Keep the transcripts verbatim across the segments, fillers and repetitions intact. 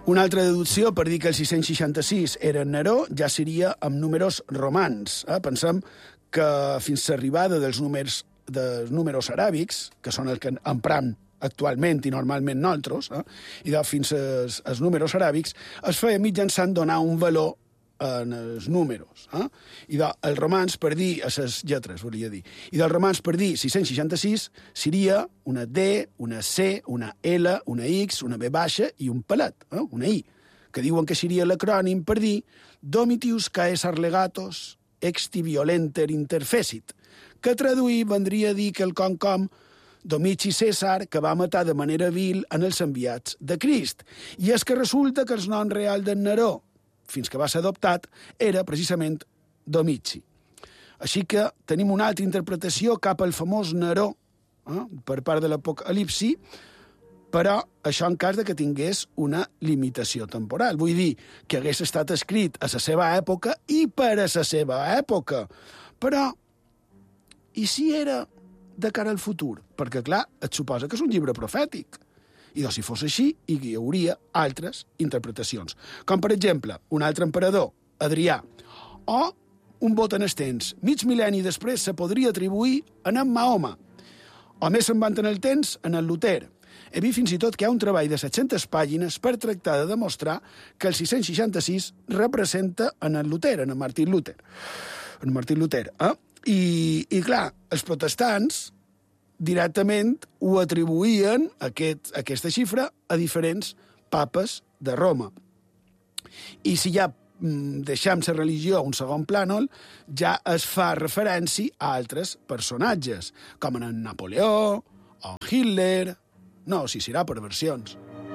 Una altra deducció per dir que el sis-cents seixanta-sis era Neró ja seria amb números romans. Eh? Pensem que fins a l'arribada dels números, dels números aràbics, que són els que empram actualment i normalment nosaltres, eh? i de fins als, als números aràbics, es feia mitjançant donar un valor en els números. Eh? I de, els romans, per dir, a les lletres, volia dir, i dels romans, per dir sis-cents seixanta-sis, seria una D, una C, una L, una X, una B baixa i un pelet, eh? una I, que diuen que seria l'acrònim per dir Domitius Caesar Legatus Exti Violenter Interfecit, que traduir vendria a dir que el com Domici César, que va matar de manera vil en els enviats de Crist. I és que resulta que el nom real d'en Neró, fins que va ser adoptat, era precisament Domici. Així que tenim una altra interpretació cap al famós Neró, eh, per part de l'Apocalipsi, però això en cas de que tingués una limitació temporal. Vull dir, que hagués estat escrit a la seva època i per a la seva època. Però, i si era de cara al futur? Perquè, clar, et suposa que és un llibre profètic. I doncs, si fos així, hi hauria altres interpretacions. Com, per exemple, un altre emperador, Adrià, o un vot en estens. Mig mil·lenni després se podria atribuir a en Mahoma. O més se'n van en el temps, en el Luter. He vist fins i tot que hi ha un treball de set-centes pàgines per tractar de demostrar que el sis-cents seixanta-sis representa en el Luter, en el Martí Luter. En Martí Luter, eh? I, i clar, els protestants directament ho atribuïen, aquest, aquesta xifra, a diferents papes de Roma. I si ja mm, deixem la religió a un segon plànol, ja es fa referència a altres personatges, com en Napoleó o Hitler. No, si serà per versions.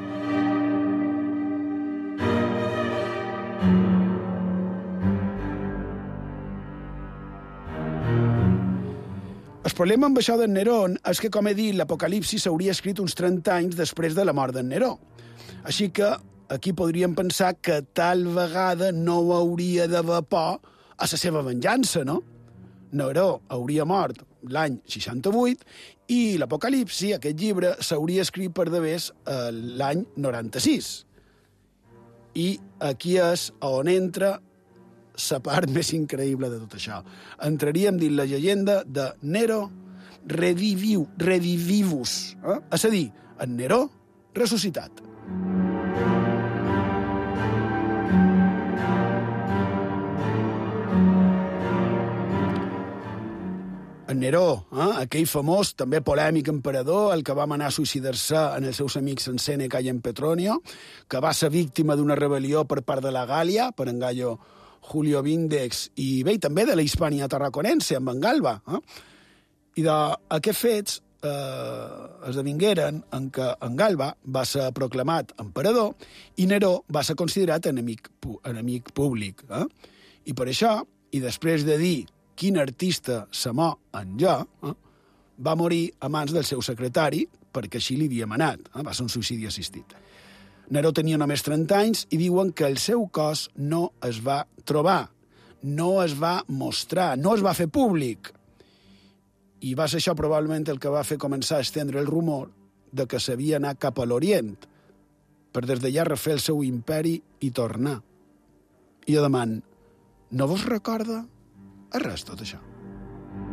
El problema amb això d'en Neró és que, com he dit, l'Apocalipsi s'hauria escrit uns trenta anys després de la mort d'en Neró. Així que aquí podríem pensar que tal vegada no hauria d'haver por a la seva venjança, no? Neró hauria mort l'any seixanta-vuit i l'Apocalipsi, aquest llibre, s'hauria escrit per devés l'any noranta-sis. I aquí és on entra la part més increïble de tot això. Entraríem dins la llegenda de Nero Rediviu, Redivivus, eh? És a dir, en Neró ressuscitat. En Neró, eh? aquell famós, també polèmic emperador, el que va manar a suïcidar-se en els seus amics en Sèneca i en Petronio, que va ser víctima d'una rebel·lió per part de la Gàlia, per en Gallo Julio Vindex, i bé, també de la Hispània tarraconense, amb en Galba. Eh? I d'aquests fets eh, esdevingueren en què en Galba va ser proclamat emperador i Neró va ser considerat enemic, enemic públic. Eh? I per això, i després de dir quin artista se mor en jo, eh, va morir a mans del seu secretari, perquè així li havia manat. Eh? Va ser un suïcidi assistit. Neró tenia només trenta anys i diuen que el seu cos no es va trobar, no es va mostrar, no es va fer públic. I va ser això probablement el que va fer començar a estendre el rumor de que s'havia anat cap a l'Orient per des d'allà refer el seu imperi i tornar. I jo deman, no vos recorda a res tot això?